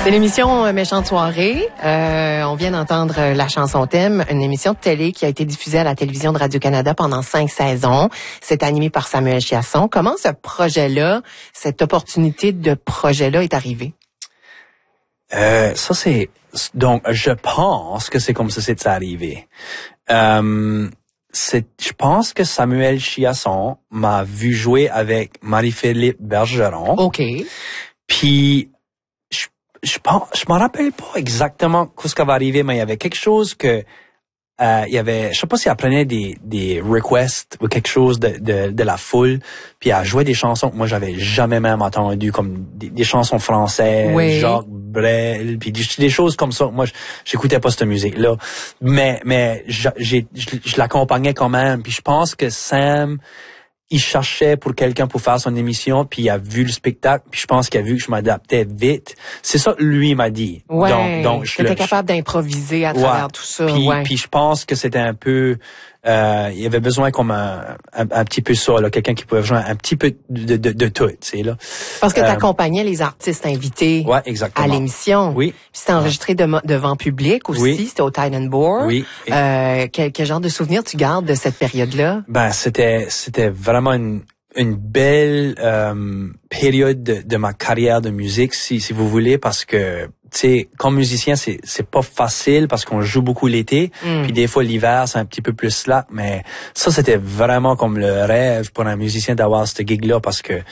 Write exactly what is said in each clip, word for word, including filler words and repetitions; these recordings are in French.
C'est l'émission euh, Méchante soirée. Euh, on vient d'entendre euh, la chanson thème, une émission de télé qui a été diffusée à la télévision de Radio-Canada pendant cinq saisons. C'est animé par Samuel Chiasson. Comment ce projet-là, cette opportunité de projet-là est arrivée? Euh, ça c'est donc je pense que c'est comme ça c'est arrivé. Euh, c'est je pense que Samuel Chiasson m'a vu jouer avec Marie-Philippe Bergeron. OK. Puis je je pense je m'en rappelle pas exactement ce qui va arriver, mais il y avait quelque chose que euh, il y avait, je sais pas si elle prenait des des requests ou quelque chose de de, de la foule, puis elle jouait des chansons que moi j'avais jamais même entendues, comme des, des chansons françaises, oui. Jacques Brel, puis des, des choses comme ça. Moi, j'écoutais pas cette musique là, mais mais j'ai je, je l'accompagnais quand même. Puis je pense que Sam, il cherchait pour quelqu'un pour faire son émission, puis il a vu le spectacle, puis je pense qu'il a vu que je m'adaptais vite. C'est ça que lui m'a dit. Ouais, donc, donc je t'étais capable d'improviser à travers ouais, tout ça. Puis, ouais. puis je pense que c'était un peu... Euh, il y avait besoin comme un, un, un petit peu ça, là, quelqu'un qui pouvait jouer un petit peu de, de, de tout, tu sais, là. Parce que euh, t'accompagnais les artistes invités ouais, exactement. à l'émission. Oui. Puis c'était enregistré de, devant public aussi, oui. C'était au Tide and Board. Oui. Euh, quel, quel genre de souvenirs tu gardes de cette période-là? Ben, c'était, c'était vraiment une, une belle euh, période de, de ma carrière de musique, si, si vous voulez, parce que tu sais, comme musicien, c'est c'est pas facile parce qu'on joue beaucoup l'été, mm. puis des fois l'hiver c'est un petit peu plus slack, mais ça c'était vraiment comme le rêve pour un musicien d'avoir ce gig-là parce que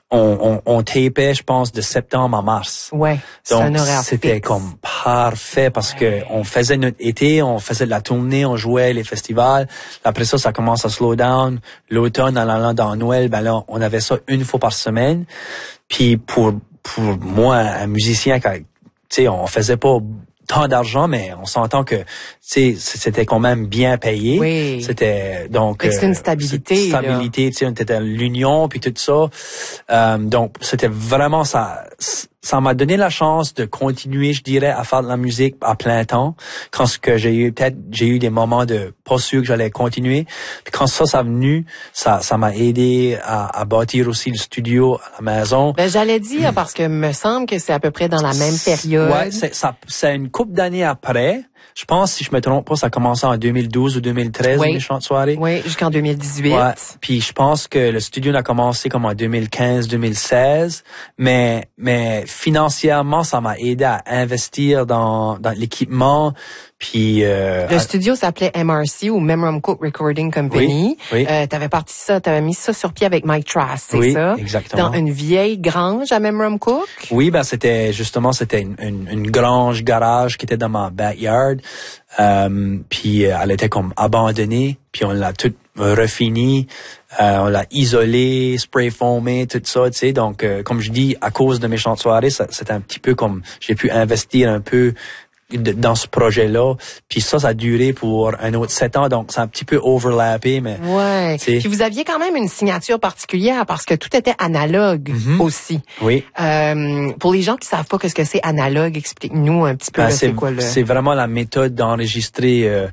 on on, on tapait, je pense, de septembre à mars. Ouais. Donc c'était fixe. Comme parfait parce ouais. que on faisait notre été, on faisait de la tournée, on jouait les festivals. Après ça, ça commence à slow down. L'automne, en allant dans Noël, ben là, on avait ça une fois par semaine. Puis pour pour moi, un musicien qui tu sais, on faisait pas tant d'argent, mais on s'entend que, tu sais, c'était quand même bien payé. Oui. C'était, donc... C'était une stabilité, euh, stabilité, tu sais, on était à l'union, puis tout ça. Euh, donc, c'était vraiment ça... Ça m'a donné la chance de continuer, je dirais, à faire de la musique à plein temps. Quand ce que j'ai eu, peut-être, j'ai eu des moments de pas sûr que j'allais continuer. Puis quand ça, ça a venu, ça, ça m'a aidé à, à bâtir aussi le studio à la maison. Ben, j'allais dire, parce que me semble que c'est à peu près dans la même période. Ouais, c'est, ça, c'est une couple d'années après. Je pense, si je me trompe pas, ça a commencé en deux mille douze ou deux mille treize, oui. Méchante soirée. Oui, jusqu'en deux mille dix-huit. Ouais. Puis je pense que le studio a commencé comme en deux mille quinze, deux mille seize, mais mais financièrement, ça m'a aidé à investir dans dans l'équipement. Puis euh, le studio s'appelait M R C ou Memram Cook Recording Company. Oui, oui. Euh, t'avais parti ça, t'avais mis ça sur pied avec Mike Trask, c'est oui, ça? Exactement. Dans une vieille grange à Memram Cook. Oui, ben c'était justement c'était une, une, une grange garage qui était dans ma backyard. Euh, puis elle était comme abandonnée. Puis on l'a toute refini, euh, on l'a isolé, spray foamé, tout ça, tu sais. Donc euh, comme je dis, à cause de Méchante soirée, ça, c'était un petit peu comme j'ai pu investir un peu dans ce projet-là. Puis ça, ça a duré pour un autre sept ans, donc c'est un petit peu overlappé, mais... Ouais. Puis vous aviez quand même une signature particulière parce que tout était analogue mm-hmm. aussi. Oui. Euh, pour les gens qui savent pas qu'est-ce que c'est analogue, explique-nous un petit peu ben, là, c'est, c'est quoi le... C'est vraiment la méthode d'enregistrer, euh,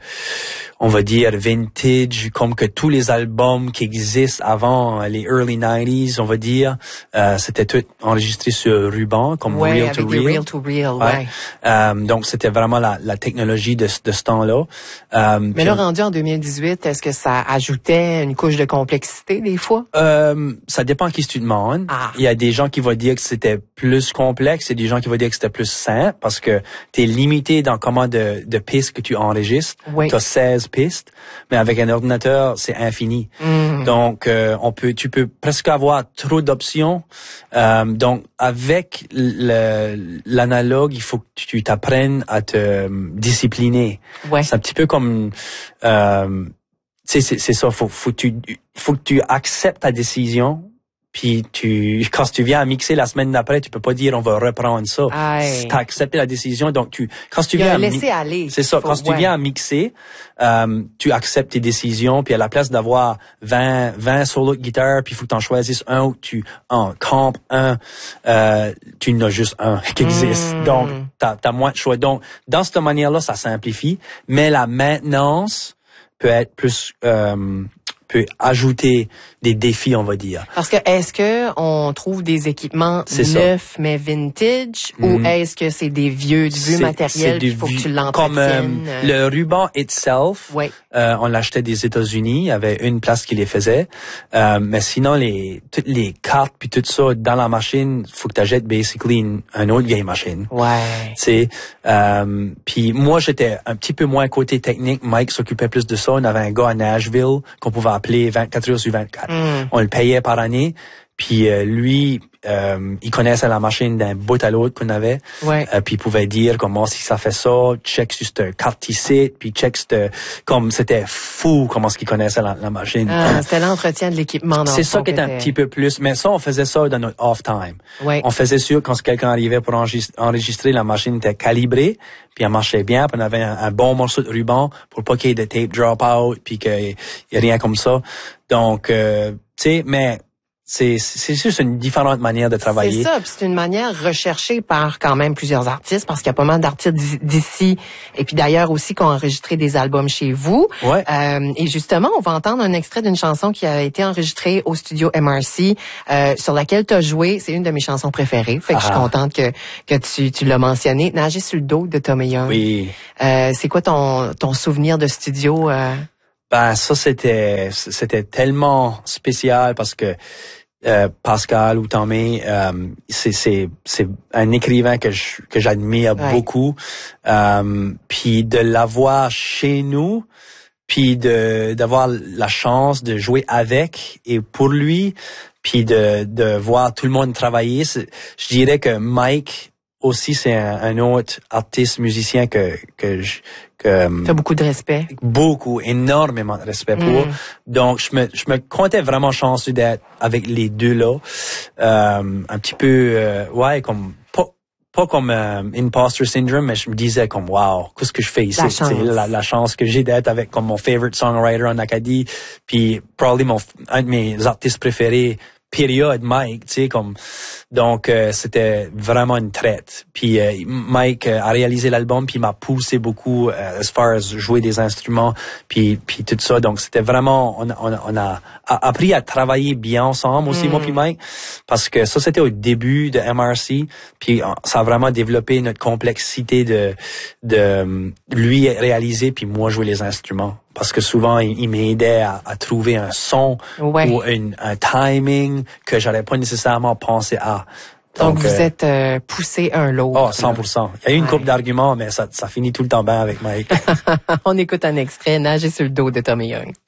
on va dire, vintage, comme que tous les albums qui existent avant les early nineties, on va dire, euh, c'était tout enregistré sur ruban, comme ouais, reel to reel. reel. reel to reel, ouais. ouais. Euh, donc c'était vraiment la, la technologie de, de ce temps-là. Euh, Mais là, on... rendu en deux mille dix-huit, est-ce que ça ajoutait une couche de complexité des fois? Euh, ça dépend qui tu demandes. Ah. Il y a des gens qui vont dire que c'était plus complexe et des gens qui vont dire que c'était plus simple parce que tu es limité dans comment de, de pistes que tu enregistres. Oui. Tu as seize pistes, mais avec un ordinateur, c'est infini. Mm. Donc, euh, on peut, tu peux presque avoir trop d'options. Euh, donc, avec le, l'analogue, il faut que tu t'apprennes à te discipliner. Ouais. C'est un petit peu comme... Euh, tu sais, c'est, c'est ça. Faut, faut, tu, faut que tu acceptes ta décision. Puis tu, quand tu viens à mixer la semaine d'après, tu peux pas dire on va reprendre ça. Tu as accepté la décision, donc tu, quand tu viens à laisser aller. C'est ça. Faut, quand ouais. tu viens à mixer, euh, tu acceptes tes décisions. Puis à la place d'avoir vingt, vingt solos de guitare, puis il faut que tu en choisisses un ou tu en campes un, euh, tu n'as juste un qui existe. Mm. Donc t'as, t'as moins de choix. Donc dans cette manière-là, ça simplifie. Mais la maintenance peut être plus euh, peut ajouter des défis, on va dire. Parce que est-ce que on trouve des équipements neufs mais vintage mm. ou est-ce que c'est des vieux, du vieux c'est, matériel qu'il faut que tu l'entretiennes? Comme euh, le ruban itself, oui. euh, on l'achetait des États-Unis, il y avait une place qui les faisait. Euh, mais sinon, les toutes les cartes puis tout ça dans la machine, faut que tu achètes basically une, une autre vieille machine. Ouais. Tu sais, euh, puis moi j'étais un petit peu moins côté technique. Mike s'occupait plus de ça. On avait un gars à Nashville qu'on pouvait appeler vingt-quatre heures sur vingt-quatre. Mm. On le payait par année. Puis euh, lui, euh, il connaissait la machine d'un bout à l'autre qu'on avait. Ouais. Euh, puis il pouvait dire comment si ça fait ça, check sur cette carte ici, puis check cette, comme c'était fou comment ce qu'il connaissait la, la machine. Ah, c'était l'entretien de l'équipement. C'est ça qui était un petit peu plus, mais ça on faisait ça dans notre off time. Ouais. On faisait sûr quand quelqu'un arrivait pour enregistrer, la machine était calibrée, puis elle marchait bien, puis on avait un, un bon morceau de ruban pour pas qu'il y ait de tape drop out, puis qu'il y ait rien comme ça. Donc, euh, tu sais, mais C'est, c'est juste une différente manière de travailler. C'est ça, puis c'est une manière recherchée par quand même plusieurs artistes, parce qu'il y a pas mal d'artistes d'ici, et puis d'ailleurs aussi qui ont enregistré des albums chez vous. Ouais. Euh, et justement, on va entendre un extrait d'une chanson qui a été enregistrée au studio M R C, euh, sur laquelle tu as joué. C'est une de mes chansons préférées, fait que ah. je suis contente que que tu, tu l'as mentionné. Nager sur le dos de Tommy Young. Oui. Euh, c'est quoi ton ton souvenir de studio? Euh? Ben ça c'était c'était tellement spécial parce que Euh, Pascal ou Tommy, euh, c'est c'est c'est un écrivain que je, que j'admire ouais. beaucoup. Euh, puis de l'avoir chez nous, puis de d'avoir la chance de jouer avec et pour lui, puis de de voir tout le monde travailler. Je dirais que Mike aussi c'est un, un autre artiste musicien que que je que t'as beaucoup de respect. Beaucoup, énormément de respect pour. Mm. Donc, je me, je me comptais vraiment chanceux d'être avec les deux là. Euh, un petit peu, euh, ouais, comme, pas, pas comme euh, imposter syndrome, mais je me disais comme, wow, qu'est-ce que je fais ici? La chance, la, la chance que j'ai d'être avec comme mon favorite songwriter en Acadie, puis probablement mon, un de mes artistes préférés, période, Mike, tu sais, comme, donc, euh, c'était vraiment une traite. Puis, euh, Mike euh, a réalisé l'album, puis il m'a poussé beaucoup, euh, as far as jouer des instruments, puis, puis tout ça. Donc, c'était vraiment, on, on, on a, a appris à travailler bien ensemble aussi, mm. moi puis Mike, parce que ça, c'était au début de M R C, puis ça a vraiment développé notre complexité de, de lui réaliser, puis moi jouer les instruments. Parce que souvent, il, il m'aidait à, à trouver un son ouais. ou une, un timing que j'aurais pas nécessairement pensé à. Donc, Donc vous euh, êtes euh, poussé un l'autre. Oh, cent pour cent. Il y a eu une ouais. couple d'arguments, mais ça, ça finit tout le temps bien avec Mike. On écoute un extrait, Nager sur le dos de Tommy Young.